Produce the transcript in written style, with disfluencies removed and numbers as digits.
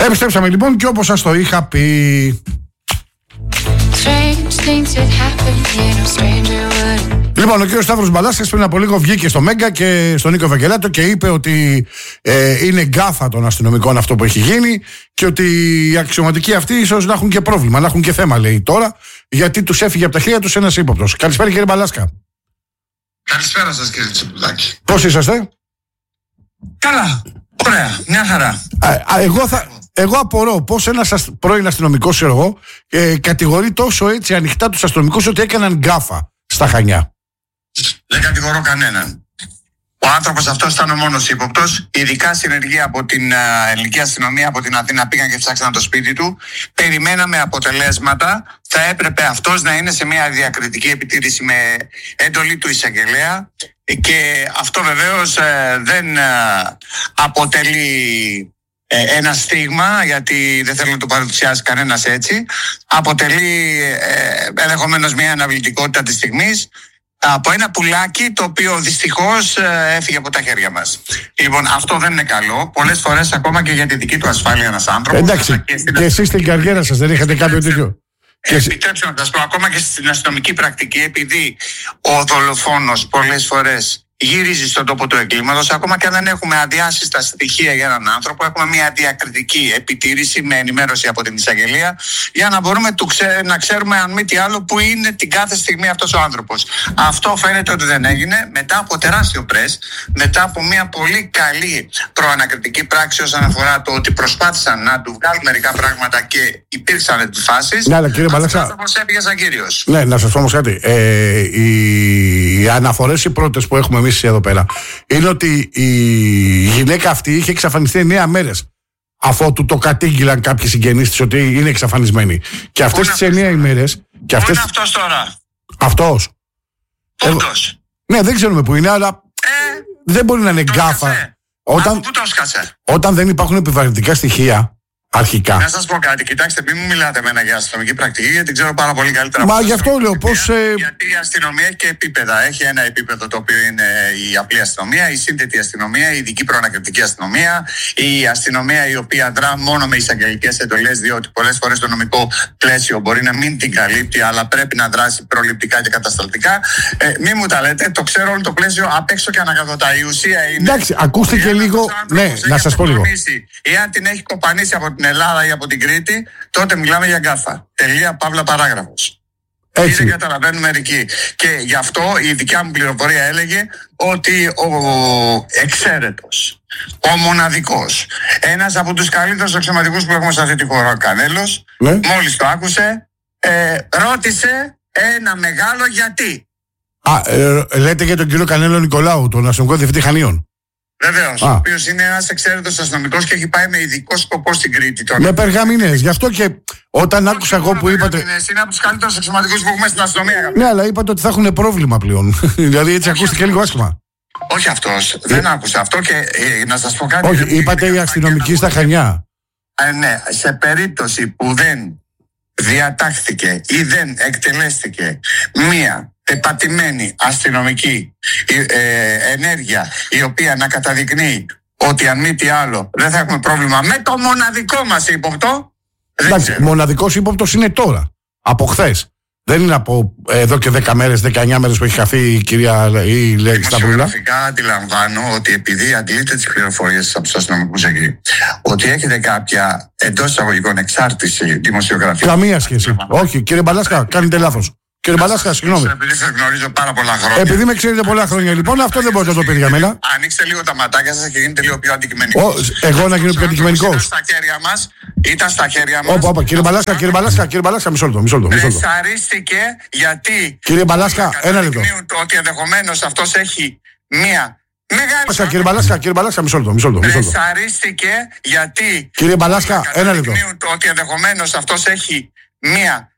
Επιστρέψαμε λοιπόν και όπως σας το είχα πει. Λοιπόν, ο κύριος Σταύρος Μπαλάσκας πριν από λίγο βγήκε στο Μέγκα και στον Νίκο Ευαγγελάτο και είπε ότι είναι γκάφα των αστυνομικών αυτό που έχει γίνει και ότι οι αξιωματικοί αυτοί ίσως να έχουν και πρόβλημα, να έχουν και θέμα, λέει τώρα, γιατί τους έφυγε από τα χέρια τους ένας ύποπτος. Καλησπέρα, κύριε Μπαλάσκα. Καλησπέρα σας, κύριε Τσιπουδάκη. Πώς είσαστε? Καλά, ωραία, μια χαρά. Εγώ απορώ πώς ένας πρώην αστυνομικός, κατηγορεί τόσο έτσι ανοιχτά τους αστυνομικούς ότι έκαναν γκάφα στα Χανιά. Δεν κατηγορώ κανέναν. Ο άνθρωπος αυτός ήταν ο μόνος ύποπτος. Ειδικά συνεργοί από την ελληνική αστυνομία από την Αθήνα πήγαν και ψάξαν το σπίτι του. Περιμέναμε αποτελέσματα. Θα έπρεπε αυτός να είναι σε μια διακριτική επιτήρηση με εντολή του εισαγγελέα. Και αυτό βεβαίως δεν αποτελεί ένα στίγμα, γιατί δεν θέλω να το παρουσιάσει κανένας έτσι. Αποτελεί ενδεχομένως μια αναβλητικότητα της στιγμής από ένα πουλάκι το οποίο δυστυχώς έφυγε από τα χέρια μας. Λοιπόν, αυτό δεν είναι καλό. Πολλές φορές ακόμα και για τη δική του ασφάλεια ένας άνθρωπος. Εντάξει, και εσείς στην καριέρα σας δεν είχατε κάποιο τέτοιο? Επιτρέψτε να σας πω, ακόμα και στην αστυνομική πρακτική, επειδή ο δολοφόνος πολλές φορές γυρίζει στον τόπο του εγκλήματος, ακόμα και αν δεν έχουμε αδειάσει τα στοιχεία για έναν άνθρωπο, έχουμε μια διακριτική επιτήρηση με ενημέρωση από την εισαγγελία για να μπορούμε να ξέρουμε, αν μη τι άλλο, που είναι την κάθε στιγμή αυτός ο άνθρωπος. Αυτό φαίνεται ότι δεν έγινε μετά από τεράστιο πρες, μετά από μια πολύ καλή προανακριτική πράξη όσον αφορά το ότι προσπάθησαν να του βγάλουν μερικά πράγματα και υπήρξαν αντιφάσεις. Ναι, αλλά κύριε Μπαλάξα, αυτός όπως έφυγε σαν κύριος. Ναι, να σας πω όμως κάτι. Οι αναφορές οι πρώτες που έχουμε εμείς εδώ πέρα είναι ότι η γυναίκα αυτή είχε εξαφανιστεί 9 μέρες αφότου το κατήγγυλαν κάποιοι συγγενείς της ότι είναι εξαφανισμένη. Και αυτές τις 9 ημέρες. Πού είναι αυτός τώρα? Αυτός. Πόντος. Ναι, δεν ξέρουμε που είναι, αλλά δεν μπορεί να είναι γκάφα. Πού το σκάσε? Όταν δεν υπάρχουν επιβαρυντικά στοιχεία αρχικά. Να σας πω κάτι, κοιτάξτε, μην μου μιλάτε εμένα για αστυνομική πρακτική, γιατί ξέρω πάρα πολύ καλύτερα. Μα γι' αυτό λέω πώς. Γιατί η αστυνομία έχει και επίπεδα. Έχει ένα επίπεδο το οποίο είναι η απλή αστυνομία, η σύνθετη αστυνομία, η ειδική προανακριτική αστυνομία, η αστυνομία η οποία δρά μόνο με εισαγγελικές εντολές, διότι πολλές φορές το νομικό πλαίσιο μπορεί να μην την καλύπτει, αλλά πρέπει να δράσει προληπτικά και κατασταλτικά. Μην μου τα λέτε, το ξέρω όλο το πλαίσιο απ' έξω και ανακατοτά. Η ουσία είναι. Εντάξει, ακούστε και λίγο. Ναι, να σας πω λίγο. Εάν την έχει κοπανίσει από την Ελλάδα ή από την Κρήτη, τότε μιλάμε για γκάφα. Τελεία, παύλα, παράγραφος. Έτσι. Δεν καταλαβαίνουν μερικοί. Και γι' αυτό η δικιά μου πληροφορία έλεγε ότι ο εξαίρετος, ο μοναδικός, ένας από τους καλύτερους αξιωματικούς που έχουμε σε αυτή τη χώρα, ο Κανέλος, μόλις το άκουσε, ρώτησε ένα μεγάλο γιατί. Λέτε για τον κύριο Κανέλο Νικολάου, τον αστυνομικό διευθυντή Χανίων. Βεβαίως, ο οποίος είναι ένας εξαίρετος αστυνομικός και έχει πάει με ειδικό σκοπό στην Κρήτη τώρα. Με περγαμηνές. Γι' αυτό και όταν άκουσα εγώ που είπατε. Είναι από τους καλύτερους αξιωματικούς που έχουμε στην αστυνομία. Ναι, αλλά είπατε ότι θα έχουν πρόβλημα πλέον. Δηλαδή έτσι ακούστηκε λίγο άσχημα. Όχι αυτός. Δεν άκουσα αυτό και να σας πω κάτι. Όχι, είπατε οι αστυνομικοί στα Χανιά. Ναι, σε περίπτωση που δεν διατάχθηκε ή δεν εκτελέστηκε μία πεπατημένη αστυνομική ενέργεια η οποία να καταδεικνύει ότι αν μη τι άλλο δεν θα έχουμε πρόβλημα με το μοναδικό μας ύποπτο. Εντάξει, μοναδικός ύποπτος είναι τώρα, από χθες. Δεν είναι από εδώ και 10 μέρες, 19 μέρες που έχει χαθεί η κυρία Σταυρούλα. Δημοσιογραφικά αντιλαμβάνω ότι επειδή αντλείτε τις πληροφορίες από τους αστυνομικούς εκεί, ότι έχετε κάποια εντός εισαγωγικών εξάρτηση δημοσιογραφία. Καμία σχέση. Όχι, κύριε Μπαλάσκα, κάνετε λάθος. Κύριε Μπαλάσκα, συγγνώμη. Επειδή σας γνωρίζω πάρα πολλά χρόνια. Επειδή με ξέρετε πολλά χρόνια, λοιπόν, αυτό δεν μπορείτε να το πείτε για μένα. Ανοίξτε λίγο τα ματάκια σας και γίνετε λίγο πιο αντικειμενικός. Εγώ να γίνω πιο αντικειμενικός. Ήταν στα χέρια μας. Όπα, κύριε Μπαλάσκα, μισό λεπτό. Πρεσαρίστηκε γιατί. Κύριε Μπαλάσκα, ένα λεπτό. Ότι ενδεχομένως αυτός έχει μία. Κύριε Μπαλάσκα, μισό λεπτό. Πρεσαρίστηκε γιατί. Κύριε Μπαλάσκα, ένα λεπτό. Ότι ενδεχομένως αυτός έχει μία.